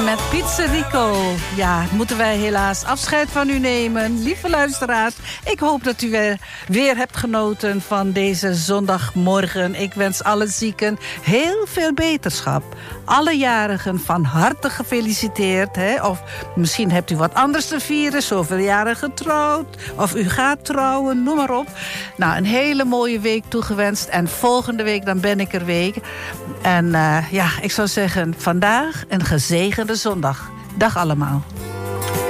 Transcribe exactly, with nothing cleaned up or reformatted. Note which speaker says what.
Speaker 1: En met Pizzerico, ja, moeten wij helaas afscheid van u nemen. Lieve luisteraars, ik hoop dat u weer, weer hebt genoten van deze zondagmorgen. Ik wens alle zieken heel veel beterschap. Alle jarigen van harte gefeliciteerd. Hè? Of misschien hebt u wat anders te vieren, zoveel jaren getrouwd. Of u gaat trouwen, noem maar op. Nou, een hele mooie week toegewenst. En volgende week dan ben ik er weer. En uh, ja, ik zou zeggen, vandaag een gezegende zondag. Dag allemaal.